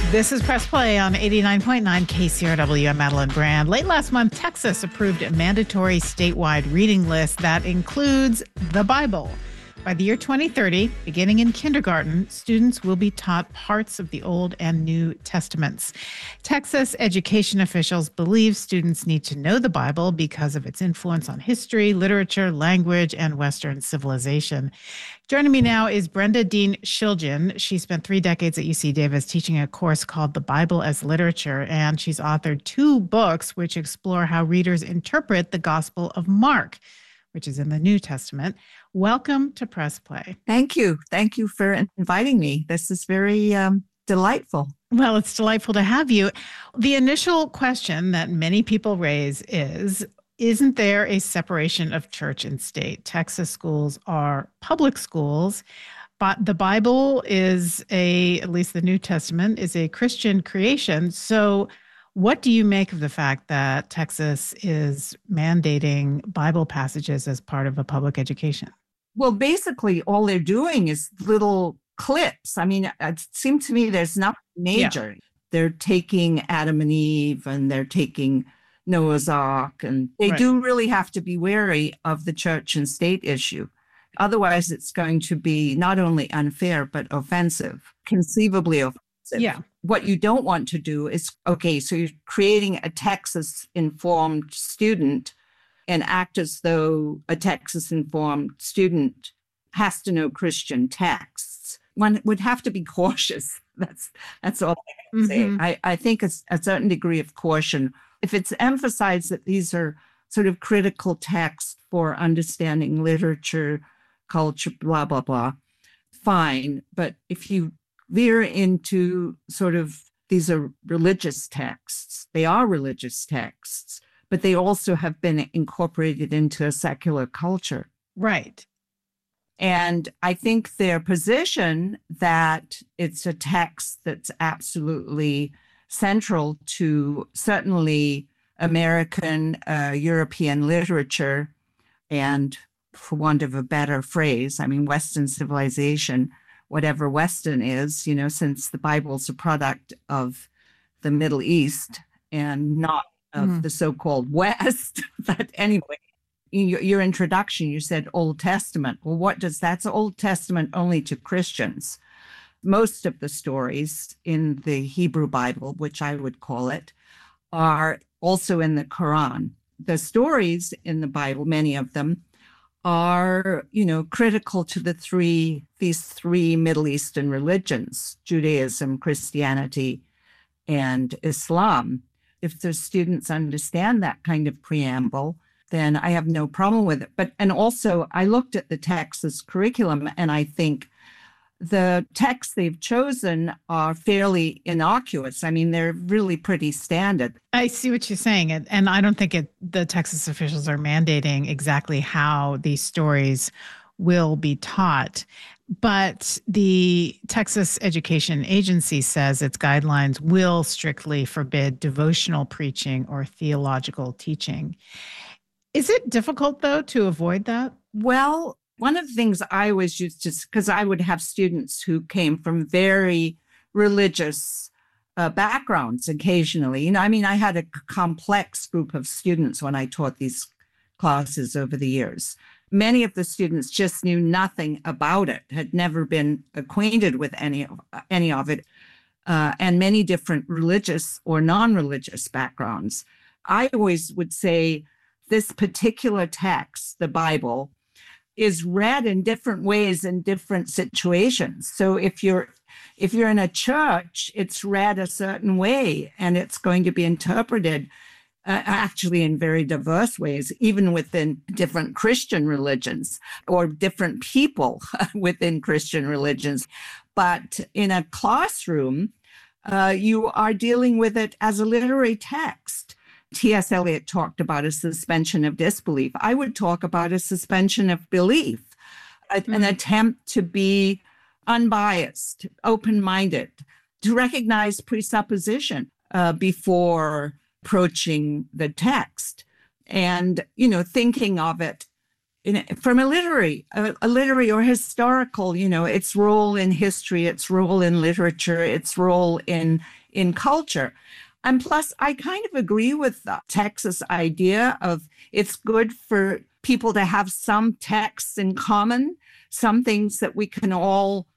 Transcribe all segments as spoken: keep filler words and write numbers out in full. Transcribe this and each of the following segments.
This is Press Play on eighty-nine point nine K C R W. I'm Madeline Brand. Late last month, Texas approved a mandatory statewide reading list that includes the Bible. By the year twenty thirty, beginning in kindergarten, students will be taught parts of the Old and New Testaments. Texas education officials believe students need to know the Bible because of its influence on history, literature, language, and Western civilization. Joining me now is Brenda Dean Shilgin. She spent three decades at U C Davis teaching a course called The Bible as Literature, and she's authored two books which explore how readers interpret the Gospel of Mark, which is in the New Testament. Welcome to Press Play. Thank you. Thank you for inviting me. This is very um, delightful. Well, it's delightful to have you. The initial question that many people raise is, isn't there a separation of church and state? Texas schools are public schools, but the Bible is a, at least the New Testament, is a Christian creation. So what do you make of the fact that Texas is mandating Bible passages as part of a public education? Well, basically, all they're doing is little clips. I mean, it seems to me there's nothing major. Yeah. They're taking Adam and Eve and they're taking Noah's Ark, and they right. do really have to be wary of the church and state issue. Otherwise, it's going to be not only unfair, but offensive, conceivably offensive. Yeah. What you don't want to do is, okay, so you're creating a Texas-informed student and act as though a Texas-informed student has to know Christian texts. One would have to be cautious. That's that's all I can mm-hmm. say. I, I think it's a certain degree of caution. If it's emphasized that these are sort of critical texts for understanding literature, culture, blah, blah, blah, fine. But if you veer into sort of, these are religious texts, they are religious texts, but they also have been incorporated into a secular culture. Right. And I think their position that it's a text that's absolutely central to certainly American, uh, European literature, and for want of a better phrase, I mean, Western civilization, whatever Western is, you know, since the Bible's a product of the Middle East and not of mm. the so-called West. But anyway, in your, your introduction, you said Old Testament. Well, what does that's Old Testament only to Christians? Most of the stories in the Hebrew Bible, which I would call it, are also in the Quran. The stories in the Bible, many of them, are, you know, critical to the three, these three Middle Eastern religions, Judaism, Christianity, and Islam. If the students understand that kind of preamble, then I have no problem with it. But, and also I looked at the Texas curriculum and I think the texts they've chosen are fairly innocuous. I mean, they're really pretty standard. I see what you're saying. And, and I don't think it, the Texas officials are mandating exactly how these stories will be taught. But the Texas Education Agency says its guidelines will strictly forbid devotional preaching or theological teaching. Is it difficult, though, to avoid that? Well, one of the things I always used to, because I would have students who came from very religious uh, backgrounds occasionally. You know, I mean, I had a complex group of students when I taught these classes over the years. Many of the students just knew nothing about it, had never been acquainted with any of, any of it, uh, and many different religious or non-religious backgrounds. I always would say this particular text, the Bible, is read in different ways in different situations. So if you're if you're in a church, it's read a certain way, and it's going to be interpreted uh, actually in very diverse ways, even within different Christian religions or different people within Christian religions. But in a classroom, uh, you are dealing with it as a literary text. T S Eliot talked about a suspension of disbelief. I would talk about a suspension of belief, a, mm-hmm. an attempt to be unbiased, open-minded, to recognize presupposition uh, before approaching the text, and, you know, thinking of it in, from a literary, a, a literary or historical, you know, its role in history, its role in literature, its role in in culture. And plus, I kind of agree with the Texas idea of it's good for people to have some texts in common, some things that we can all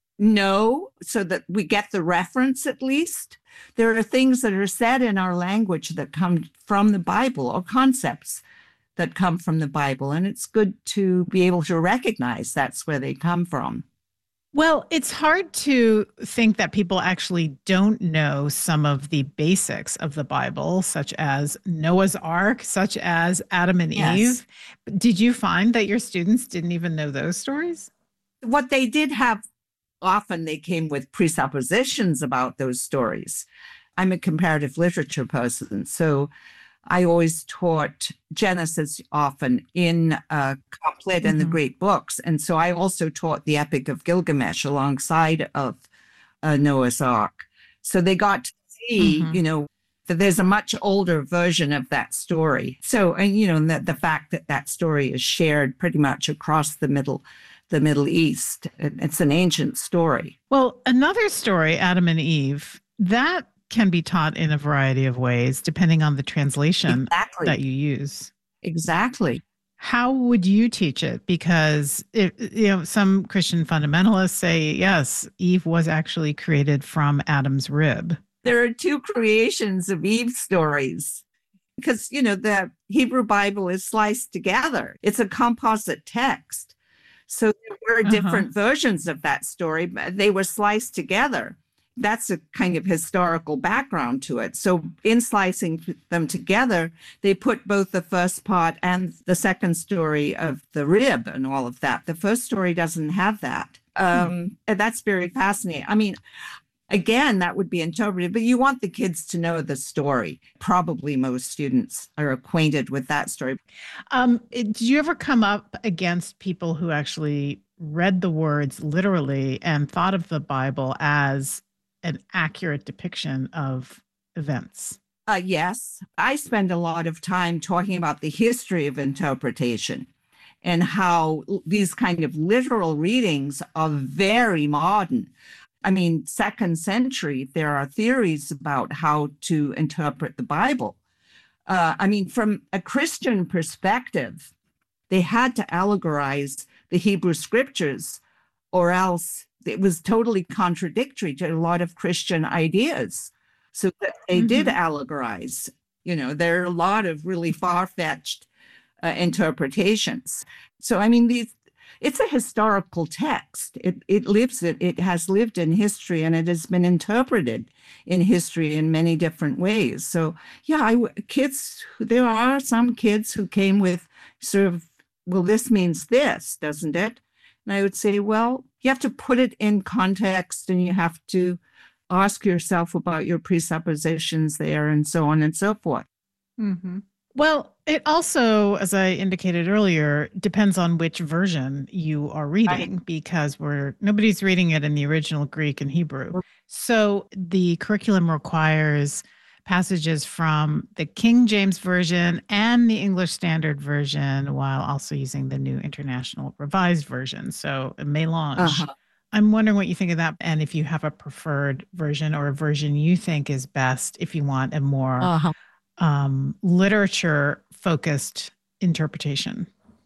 know so that we get the reference at least. There are things that are said in our language that come from the Bible, or concepts that come from the Bible. And it's good to be able to recognize that's where they come from. Well, it's hard to think that people actually don't know some of the basics of the Bible, such as Noah's Ark, such as Adam and Yes. Eve. Did you find that your students didn't even know those stories? What they did have, often they came with presuppositions about those stories. I'm a comparative literature person, so I always taught Genesis often in uh, Couplet and the Mhm. Great Books. And so I also taught the Epic of Gilgamesh alongside of uh, Noah's Ark. So they got to see, Mhm. you know, that there's a much older version of that story. So, and, you know, that the fact that that story is shared pretty much across the middle, the Middle East. It- It's an ancient story. Well, another story, Adam and Eve, that can be taught in a variety of ways, depending on the translation Exactly. that you use. Exactly. How would you teach it? Because it, you know, some Christian fundamentalists say, yes, Eve was actually created from Adam's rib. There are two creations of Eve stories because, you know, the Hebrew Bible is sliced together. It's a composite text. So there were Uh-huh. different versions of that story, but they were sliced together. That's a kind of historical background to it. So in slicing them together, they put both the first part and the second story of the rib and all of that. The first story doesn't have that. Um, and that's very fascinating. I mean, again, that would be interpreted, but you want the kids to know the story. Probably most students are acquainted with that story. Um, it- did you ever come up against people who actually read the words literally and thought of the Bible as an accurate depiction of events? Uh, yes, I spend a lot of time talking about the history of interpretation and how l- these kind of literal readings are very modern. I mean, second century, there are theories about how to interpret the Bible. Uh, I mean, from a Christian perspective, they had to allegorize the Hebrew scriptures, or else it was totally contradictory to a lot of Christian ideas. So that they did Mhm. allegorize. You know, there are a lot of really far-fetched uh, interpretations. So, I mean, these it's a historical text. It it lives it it has lived in history, and it has been interpreted in history in many different ways. So, yeah, I w- kids. There are some kids who came with sort of, well, this means this, doesn't it? And I would say, well, you have to put it in context, and you have to ask yourself about your presuppositions there, and so on and so forth. Mm-hmm. Well, it also, as I indicated earlier, depends on which version you are reading, because we're nobody's reading it in the original Greek and Hebrew. So the curriculum requires passages from the King James Version and the English Standard Version, while also using the New International Revised Version. So a mélange. Uh-huh. I'm wondering what you think of that, and if you have a preferred version or a version you think is best if you want a more Uh-huh. um, literature focused interpretation.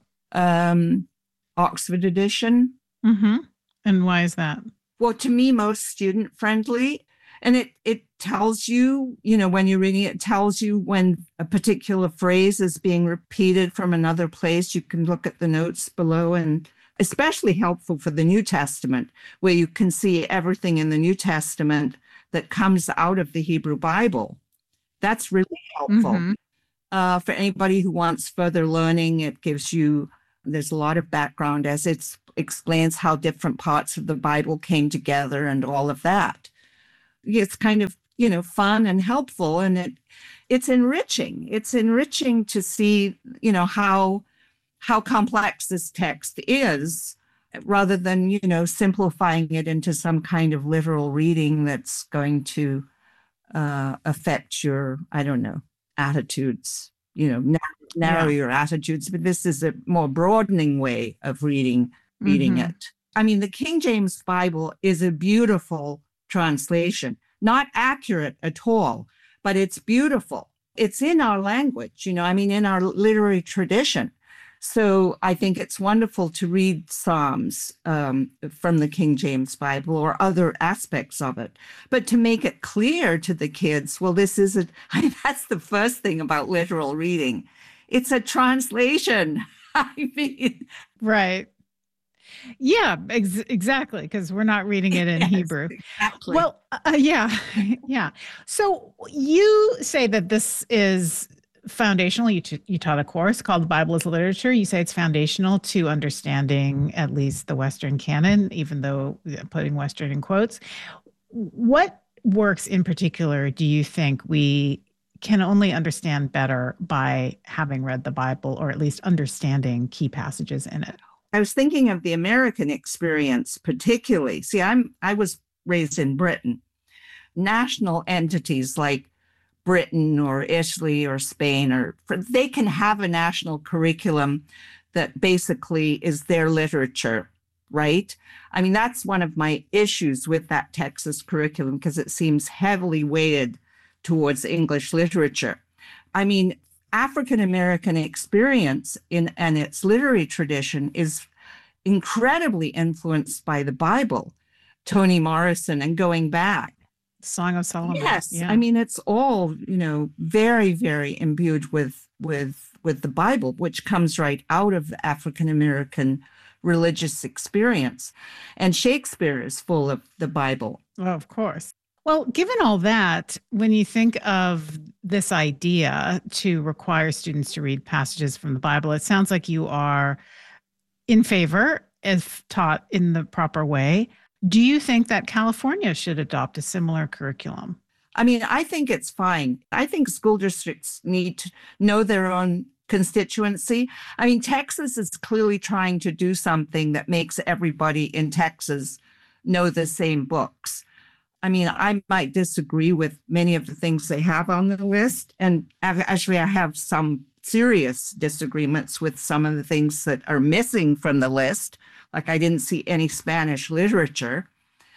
Um, Oxford edition. Mm-hmm. And why is that? Well, to me, most student friendly. And it it tells you, you know, when you're reading it, it tells you when a particular phrase is being repeated from another place. You can look at the notes below, and especially helpful for the New Testament, where you can see everything in the New Testament that comes out of the Hebrew Bible. That's really helpful. Mm-hmm. Uh, for anybody who wants further learning, it gives you, there's a lot of background as it explains how different parts of the Bible came together and all of that. It's kind of, you know, fun and helpful, and it it's enriching. It's enriching to see, you know, how how complex this text is, rather than, you know, simplifying it into some kind of literal reading that's going to uh, affect your, I don't know, attitudes, you know. narrow Yeah. your attitudes, but this is a more broadening way of reading reading Mhm. it. I mean, the King James Bible is a beautiful translation, not accurate at all, but it's beautiful. It's in our language, you know, I mean, in our literary tradition. So I think it's wonderful to read Psalms um, from the King James Bible or other aspects of it, but to make it clear to the kids, well, this isn't, I mean, that's the first thing about literal reading. It's a translation. I mean, Right. Yeah, ex- exactly, because we're not reading it in yes, Hebrew. exactly. Well, uh, yeah, yeah. So you say that this is foundational. You, t- you taught a course called The Bible as Literature. You say it's foundational to understanding at least the Western canon, even though uh, putting Western in quotes. What works in particular do you think we can only understand better by having read the Bible, or at least understanding key passages in it? I was thinking of the American experience particularly. See, I'm I was raised in Britain. National entities like Britain or Italy or Spain, or they can have a national curriculum that basically is their literature, right? I mean, that's one of my issues with that Texas curriculum because it seems heavily weighted towards English literature. I mean, African American experience in and its literary tradition is incredibly influenced by the Bible, Toni Morrison, and going back. Song of Solomon. Yes, Yeah. I mean it's all, you know, very, very imbued with with with the Bible, which comes right out of the African American religious experience. And Shakespeare is full of the Bible. Oh, of course. Well, given all that, when you think of this idea to require students to read passages from the Bible, it sounds like you are in favor if taught in the proper way. Do you think that California should adopt a similar curriculum? I mean, I think it's fine. I think school districts need to know their own constituency. I mean, Texas is clearly trying to do something that makes everybody in Texas know the same books. I mean, I might disagree with many of the things they have on the list. And actually, I have some serious disagreements with some of the things that are missing from the list. Like I didn't see any Spanish literature,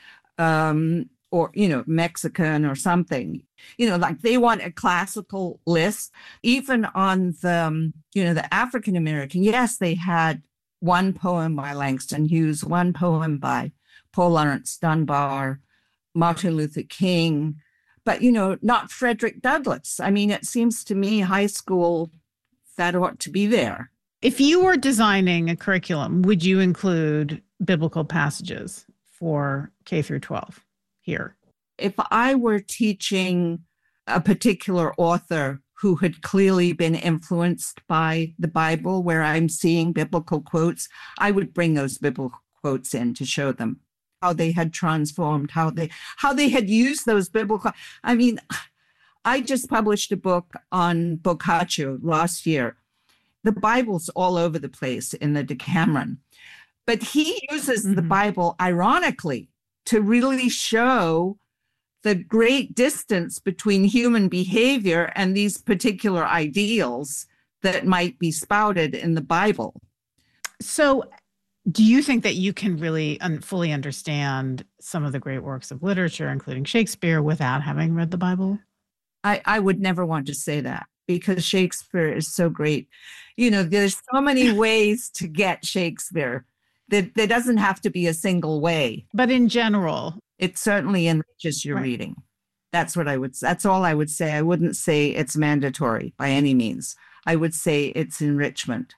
um, or, you know, Mexican or something. You know, like they want a classical list. Even on the, um, you know, the African American, yes, they had one poem by Langston Hughes, one poem by Paul Laurence Dunbar, Martin Luther King, but, you know, not Frederick Douglass. I mean, it seems to me high school, that ought to be there. If you were designing a curriculum, would you include biblical passages for K through twelve here? If I were teaching a particular author who had clearly been influenced by the Bible, where I'm seeing biblical quotes, I would bring those biblical quotes in to show them how they had transformed, how they how they had used those biblical. I mean, I just published a book on Boccaccio last year. The Bible's all over the place in the Decameron, but he uses mm-hmm. the Bible ironically to really show the great distance between human behavior and these particular ideals that might be spouted in the Bible. So do you think that you can really un- fully understand some of the great works of literature, including Shakespeare, without having read the Bible? I, I would never want to say that because Shakespeare is so great. You know, there's so many ways to get Shakespeare. That there doesn't have to be a single way. But in general, it certainly enriches your right. reading. That's what I would, that's all I would say. I wouldn't say it's mandatory by any means. I would say it's enrichment.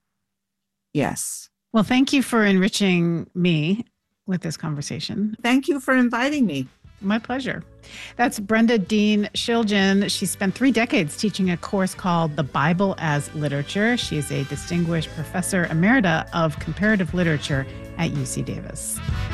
Yes. Well, thank you for enriching me with this conversation. Thank you for inviting me. My pleasure. That's Brenda Dean Shiljan. She spent three decades teaching a course called The Bible as Literature. She is a distinguished professor emerita of comparative literature at U C Davis.